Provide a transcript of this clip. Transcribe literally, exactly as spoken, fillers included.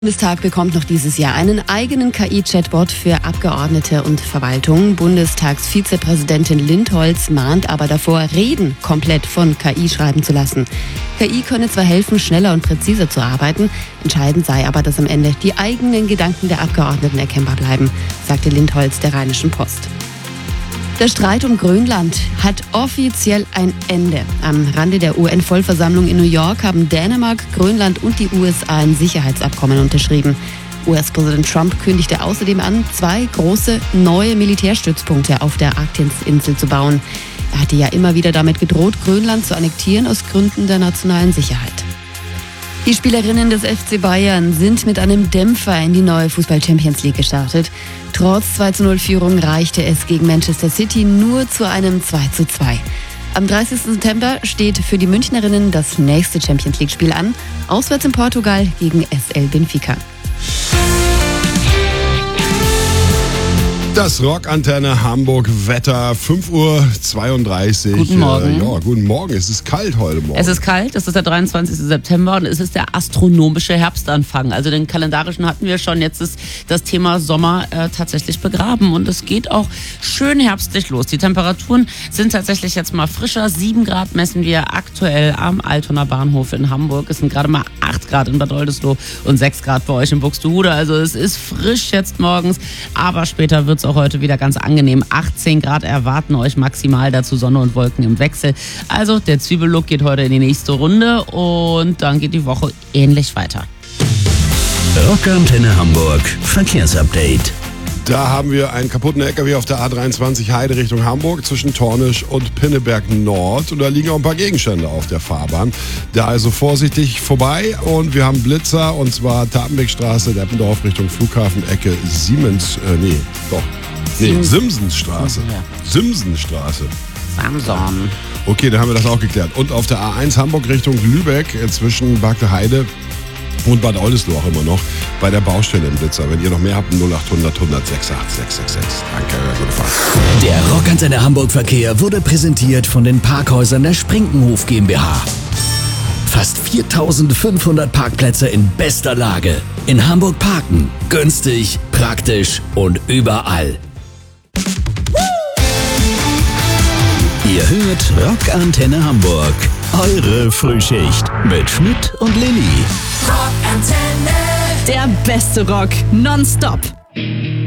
Der Bundestag bekommt noch dieses Jahr einen eigenen K I-Chatbot für Abgeordnete und Verwaltung. Bundestagsvizepräsidentin Lindholz mahnt aber davor, Reden komplett von K I schreiben zu lassen. K I könne zwar helfen, schneller und präziser zu arbeiten, entscheidend sei aber, dass am Ende die eigenen Gedanken der Abgeordneten erkennbar bleiben, sagte Lindholz der Rheinischen Post. Der Streit um Grönland hat offiziell ein Ende. Am Rande der U N-Vollversammlung in New York haben Dänemark, Grönland und die U S A ein Sicherheitsabkommen unterschrieben. U S-Präsident Trump kündigte außerdem an, zwei große neue Militärstützpunkte auf der Arktisinsel zu bauen. Er hatte ja immer wieder damit gedroht, Grönland zu annektieren aus Gründen der nationalen Sicherheit. Die Spielerinnen des F C Bayern sind mit einem Dämpfer in die neue Fußball-Champions League gestartet. Trotz zwei zu null Führung reichte es gegen Manchester City nur zu einem zwei zu zwei. Am dreißigsten September steht für die Münchnerinnen das nächste Champions League-Spiel an, auswärts in Portugal gegen S L Benfica. Das Rockantenne Hamburg Wetter, fünf Uhr zweiunddreißig. Guten Morgen. Äh, ja, guten Morgen. Es ist kalt heute Morgen. Es ist kalt, es ist der dreiundzwanzigsten September und es ist der astronomische Herbstanfang. Also den kalendarischen hatten wir schon, jetzt ist das Thema Sommer äh, tatsächlich begraben und es geht auch schön herbstlich los. Die Temperaturen sind tatsächlich jetzt mal frischer. sieben Grad messen wir aktuell am Altonaer Bahnhof in Hamburg. Es sind gerade mal acht Grad in Bad Oldesloe und sechs Grad bei euch in Buxtehude. Also es ist frisch jetzt morgens, aber später wird auch heute wieder ganz angenehm. achtzehn Grad erwarten euch maximal, dazu Sonne und Wolken im Wechsel. Also der Zwiebellook geht heute in die nächste Runde und dann geht die Woche ähnlich weiter. Rockantenne Hamburg Verkehrsupdate. Da haben wir einen kaputten L K W auf der A dreiundzwanzig Heide Richtung Hamburg zwischen Tornisch und Pinneberg Nord. Und da liegen auch ein paar Gegenstände auf der Fahrbahn. Da also vorsichtig vorbei. Und wir haben Blitzer, und zwar Tapenbeckstraße, Deppendorf Richtung Flughafen, Ecke Siemens, äh, nee, doch, nee, Simsonstraße. Simsonstraße. Samson. Okay, dann haben wir das auch geklärt. Und auf der A eins Hamburg Richtung Lübeck äh, zwischen Bagde Heide und Bad Oldesloe auch immer noch bei der Baustelle im Blitzer. Wenn ihr noch mehr habt, null achthundert hundert sechsundachtzig sechshundertsechsundsechzig. Danke, gute Fahrt. Der Rockantenne Hamburg Verkehr wurde präsentiert von den Parkhäusern der Sprinkenhof GmbH. Fast viertausendfünfhundert Parkplätze in bester Lage. In Hamburg parken. Günstig, praktisch und überall. Ihr hört Rockantenne Hamburg. Eure Frühschicht mit Schmidt und Lilly. Rockantenne. Der beste Rock nonstop.